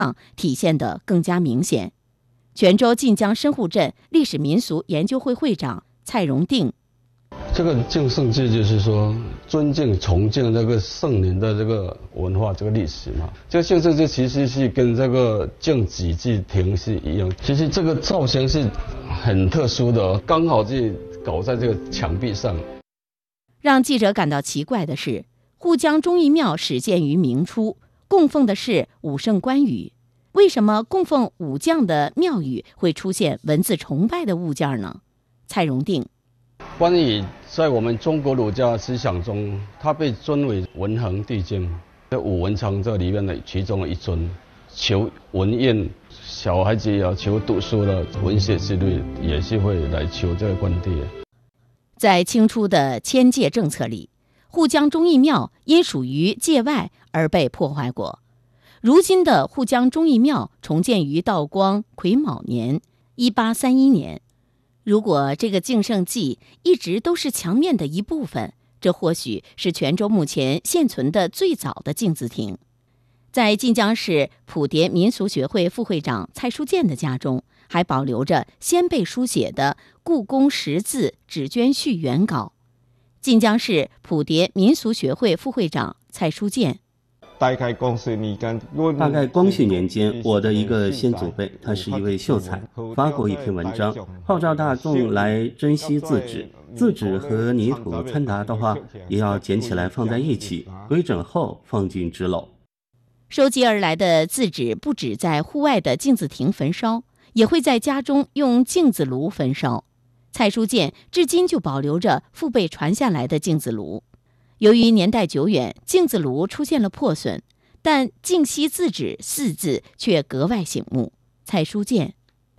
体现得更加明显。泉州晋江深户镇历史民俗研究会会长蔡荣定， 这个敬圣祭就是说尊敬崇敬这个圣人的这个文化这个历史嘛。这个敬圣祭其实是跟这个敬己祭亭是一样，其实这个造型是很特殊的，刚好是搞在这个墙壁上。 让记者感到奇怪的是，沪江忠义庙始建于明初，供奉的是武圣关羽，为什么供奉武将的庙宇会出现文字崇拜的物件呢？蔡荣定， 关羽在我们中国儒家思想中，他被尊为文衡帝君，在武文昌这里面的其中的一尊，求文宴，小孩子要求读书的文学之类，也是会来求这个关帝。 在清初的迁界政策里，沪江忠义庙因属于界外而被破坏过。如今的沪江忠义庙重建于道光癸卯年1831年。如果这个敬圣祭一直都是墙面的一部分，这或许是泉州目前现存的最早的镜子亭。在晋江市普蝶民俗学会副会长蔡书建的家中，还保留着先辈书写的故宫识字纸镌序原稿。晋江市普蝶民俗学会副会长蔡书建， 大概光绪年间，我的一个先祖辈，他是一位秀才，发过一篇文章，号召大众来珍惜字纸。字纸和泥土掺杂的话，也要捡起来放在一起，规整后放进纸篓。 收集而来的字纸不只在户外的镜子亭焚烧，也会在家中用镜子炉焚烧。蔡书建至今就保留着父辈传下来的镜子炉。由于年代久远，镜子炉出现了破损，但净溪字纸4字却格外醒目。蔡书建，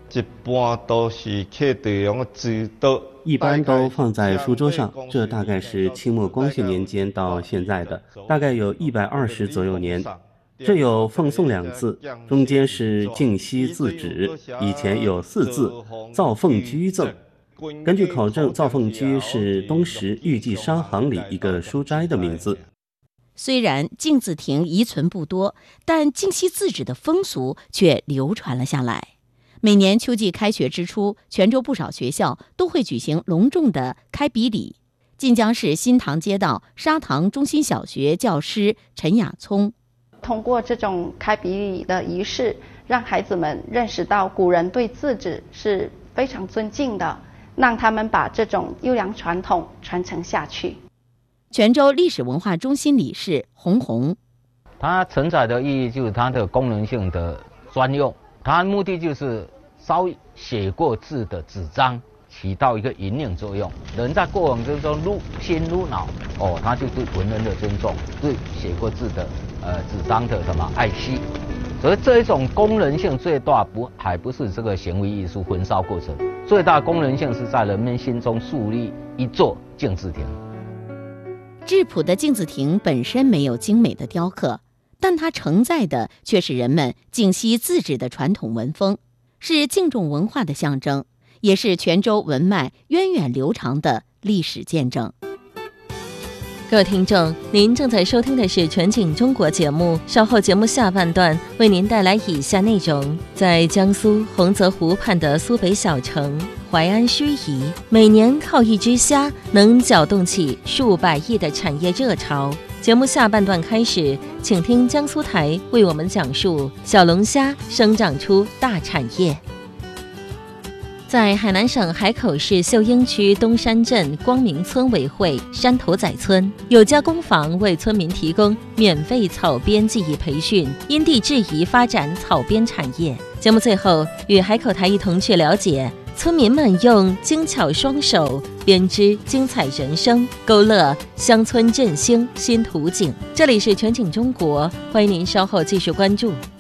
一般都放在书桌上，这大概是清末光绪年间到现在的，大概有120左右年。这有奉送2字，中间是净溪字纸，以前有4字造凤居赠。根据考证，造凤居是东石玉记商行里一个书斋的名字。 虽然镜子亭遗存不多，但净溪字纸的风俗却流传了下来。每年秋季开学之初，泉州不少学校都会举行隆重的开笔礼。晋江市新塘街道沙塘中心小学教师陈雅聪， 通过这种开笔礼的仪式，让孩子们认识到古人对字纸是非常尊敬的，让他们把这种优良传统传承下去。 泉州历史文化中心理事洪红， 它承载的意义就是它的功能性的专用，它的目的就是烧写过字的纸张，起到一个引领作用。人在过往之中入心入脑，他就对文人的尊重，对写过字的纸张的爱惜。所以这一种功能性最大还不是这个行为艺术焚烧过程，最大功能性是在人们心中树立一座镜子亭。 质朴的镜子亭本身没有精美的雕刻，但它承载的却是人们敬惜字纸的传统文风，是敬重文化的象征，也是泉州文脉源远流长的历史见证。 各位听众，您正在收听的是全景中国节目，稍后节目下半段为您带来以下内容。在江苏洪泽湖畔的苏北小城淮安盱眙，每年靠一只虾能搅动起数百亿的产业热潮。节目下半段开始，请听江苏台为我们讲述小龙虾生长出大产业。在海南省海口市秀英区东山镇光明村委会山头仔村，有家工坊为村民提供免费草编技艺培训，因地制宜发展草编产业。节目最后与海口台一同去了解村民们用精巧双手编织精彩人生，勾勒乡村振兴新图景。这里是全景中国，欢迎您稍后继续关注。